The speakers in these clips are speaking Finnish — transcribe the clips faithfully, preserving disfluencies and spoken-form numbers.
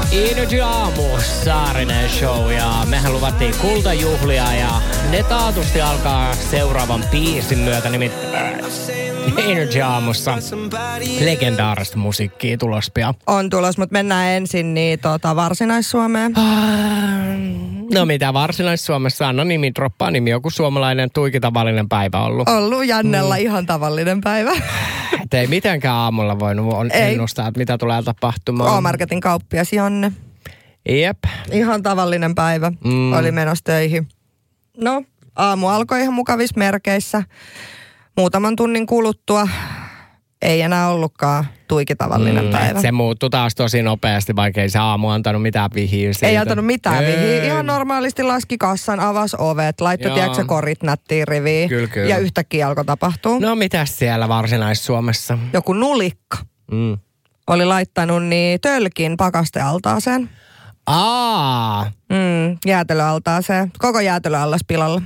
Energy Aamu, Saarinen Show ja mehän luvattiin kultajuhlia ja ne taatusti alkaa seuraavan biisin myötä, nimittäin Energy Aamussa legendaarista musiikkia tulos pian. On tulos, mutta mennään ensin niin tuota, Varsinais-Suomeen. No mitä Varsinais-Suomessa, anna nimi, droppaa nimi, joku suomalainen tuiki tavallinen päivä ollut. Ollut Jannella mm. ihan tavallinen päivä. Et ei mitenkään aamulla voinut ennustaa, että mitä tulee tapahtumaan. K-Marketin kauppias Janne. Jep. Ihan tavallinen päivä. Mm. Oli menossa töihin. No, aamu alkoi ihan mukavissa merkeissä. Muutaman tunnin kuluttua ei enää ollutkaan tuiki tavallinen mm, päivä. Se muuttui taas tosi nopeasti, vaikka ei se aamu antanut mitään vihiä siitä. Ei antanut mitään vihiä. Ihan normaalisti laski kassan, avasi ovet, laittoi tiedätkö korit nättiin riviin. Kyllä, kyllä. Ja yhtäkkiä alkoi tapahtua. No mitäs siellä Varsinais-Suomessa? Joku nulikka mm. oli laittanut niin tölkin pakastealtaaseen. Aa. Mm, jäätelöaltaaseen. Koko jäätelöallas pilalla.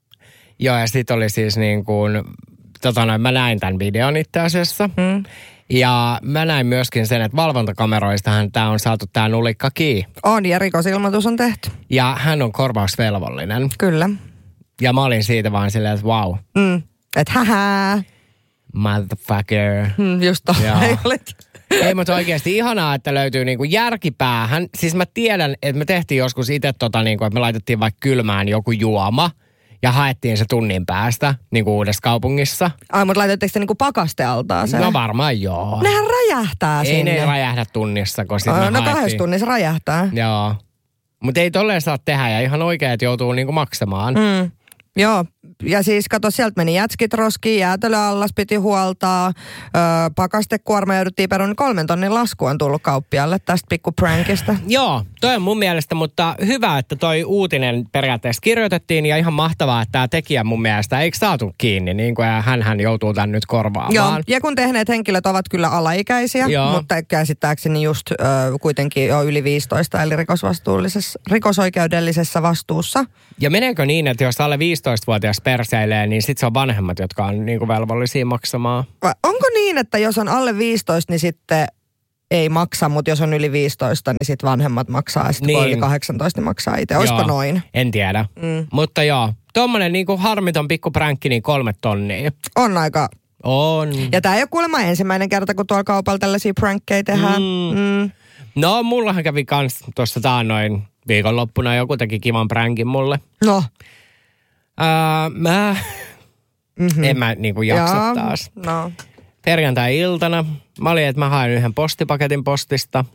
Joo, ja sit oli siis niin kuin, tota noin, mä näin tämän videon itse asiassa. Mm. Ja mä näin myöskin sen, että valvontakameroistahan tää on saatu tää nulikka kiinni. On, ja rikosilmoitus on tehty. Ja hän on korvausvelvollinen. Kyllä. Ja mä olin siitä vaan silleen, että wow. Mm. Että hähää. Motherfucker. Mm, just tollain olit. Ei, mutta oikeasti ihanaa, että löytyy niinku järkipäähän. Siis mä tiedän, että me tehtiin joskus itse tota niinku, että me laitettiin vaikka kylmään joku juoma. Ja haettiin se tunnin päästä, niin kuin Uudessa kaupungissa. Ai, mutta laitoitteko te niin kuin pakastealtaaseen? No varmaan joo. Nehän räjähtää ei sinne. Ei ne räjähdä tunnissa, kun sitten oh, me No haettiin. kahdessa tunnissa räjähtää. Joo. Mutta ei tolleen saa tehdä ja ihan oikein, että joutuu niin kuin maksamaan. Mm. Joo, ja siis kato, sieltä meni jätskit roskiin, jäätelöallas piti huoltaa, öö, pakastekuorma jouduttiin perun, niin kolmen tonnin lasku on tullut kauppialle tästä pikku prankista. Joo, toi on mun mielestä, mutta hyvä, että toi uutinen periaatteessa kirjoitettiin ja ihan mahtavaa, että tämä tekijä mun mielestä eikö saatu kiinni, niin kuin hän hän joutuu tän nyt korvaamaan. Joo, ja kun tehneet henkilöt ovat kyllä alaikäisiä, Joo. mutta käsittääkseni just ö, kuitenkin jo yli viisitoista, eli rikosvastuullisessa, rikosoikeudellisessa vastuussa. Ja meneekö niin, että jos alle viisitoistavuotias perseilee, niin sitten se on vanhemmat, jotka on niinku velvollisia maksamaan? Vai onko niin, että jos on alle viisitoista, niin sitten ei maksa, mutta jos on yli viisitoista, niin sitten vanhemmat maksaa, ja sitten niin. kun on yli kahdeksantoista, niin maksaa itse. Olisiko joo, noin? En tiedä. Mm. Mutta joo, tommonen niinku harmiton pikku pränkki, niin kolme tonnia. On aika... On. Ja tää ei ole kuulemma ensimmäinen kerta, kun tuolla kaupalla tällaisia prankkejä tehdään. Mm. Mm. No, mullahan kävi kans tuossa taannoin viikonloppuna, joku teki kivan pränkin mulle. No. Öö, mä, mm-hmm. en mä niinku jaksa Jaa, taas. No. Perjantai-iltana, mä olin, että mä hain yhden postipaketin postista.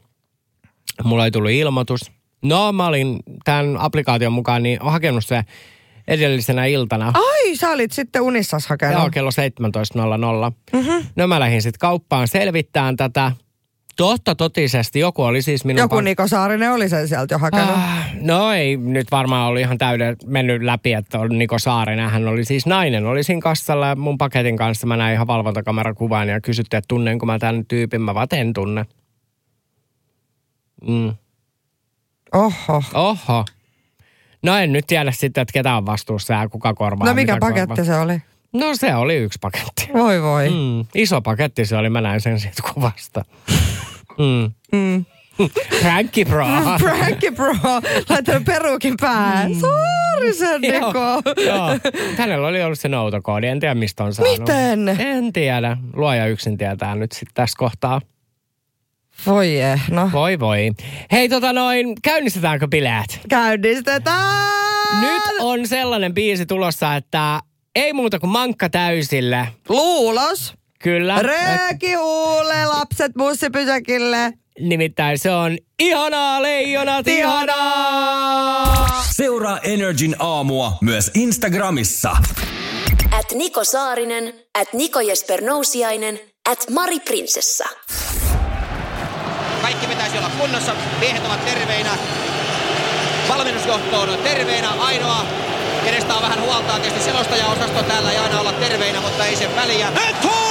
Mulla ei tullut ilmoitus. No, mä olin tämän applikaation mukaan niin hakenut se edellisenä iltana. Ai, sä olit sitten unissas hakenut. Joo, kello seitsemäntoista nolla nolla. Mm-hmm. No mä lähdin sitten kauppaan selvittämään tätä. Totta totisesti, joku oli siis minun... Joku Niko Saarinen oli sen sieltä jo hakenut. Ah, no ei, nyt varmaan oli ihan täyden mennyt läpi, että on Niko Saarinen. Hän oli siis nainen, oli siinä kassalla ja mun paketin kanssa mä näin ihan valvontakamerakuvan ja kysyttiin, että tunnenko mä tämän tyypin. Mä vaan en tunne. Mm. Oho. Oho. No en nyt tiedä sitten, että ketä on vastuussa ja kuka korvaa. No mikä paketti korvaa. se oli? No se oli yksi paketti. Voi voi. Mm, iso paketti se oli, mä näin sen siitä kuvasta. Mm. Mm. Prankki bro. Prankki bro. Laittanut peruukin päähän. Mm. Sorry sen Niko. Joo. Hänellä oli ollut se noutokoodi. En tiedä mistä on saanut. Miten? En tiedä. Luoja yksin tietää nyt sitten tässä kohtaa. Voi ehno. Voi voi. Hei tota noin, käynnistetäänkö bileet? Käynnistetään! Nyt on sellainen biisi tulossa, että ei muuta kuin mankka täysille. Luulos. Kyllä. Rööki huule, lapset bussipysäkille. Nimittäin se on ihanaa, leijonat, ihanaa! Seuraa Energin aamua myös Instagramissa. At Niko Saarinen, at Niko Jesper Nousiainen, at Mari Prinsessa. Kaikki pitäisi olla kunnossa, miehet ovat terveinä. Valmennusjohto on terveinä, ainoa kenestä on vähän huoltaa. Tietysti selostajaosasto täällä ei aina olla terveinä, mutta ei sen väliä.